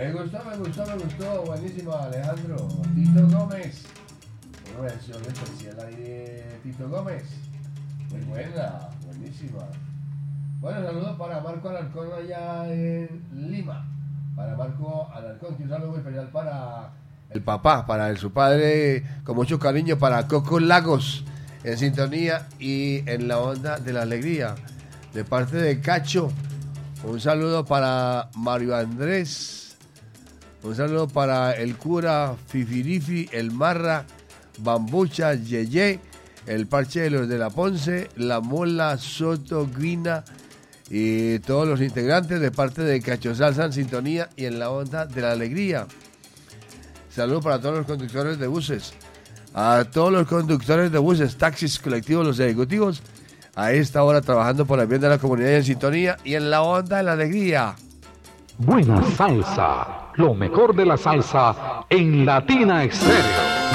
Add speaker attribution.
Speaker 1: Me gustó. Buenísimo, Alejandro. Tito Gómez. Una versión especial ahí de Tito Gómez. Muy buena, buenísima. Bueno, saludos para Marco Alarcón allá en Lima. Para Marco Alarcón, que un saludo especial para el papá, para su padre, con mucho cariño, para Coco Lagos, en sintonía y en la onda de la alegría. De parte de Cacho, un saludo para Mario Andrés, un saludo para el cura Fifirifi, el Marra, Bambucha, Yeye, el Parche de los de la Ponce, la Mola, Soto, Guina y todos los integrantes de parte de Cacho Salsa en sintonía y en la onda de la alegría. Saludos para todos los conductores de buses, a todos los conductores de buses, taxis, colectivos, los ejecutivos, a esta hora trabajando por el bien de la comunidad y en sintonía y en la onda de la alegría.
Speaker 2: Buena salsa, lo mejor de la salsa en Latina Estéreo.